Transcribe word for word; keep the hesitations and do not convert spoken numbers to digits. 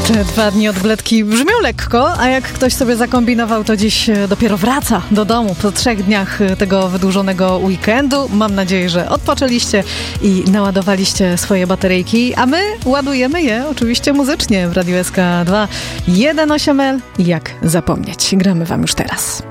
Te dwa dni odwletki brzmią lekko, a jak ktoś sobie zakombinował, to dziś dopiero wraca do domu po trzech dniach tego wydłużonego weekendu. Mam nadzieję, że odpoczęliście i naładowaliście swoje bateryjki, a my ładujemy je oczywiście muzycznie w Radiu S K dwa jeden osiem L. Jak zapomnieć? Gramy wam już teraz.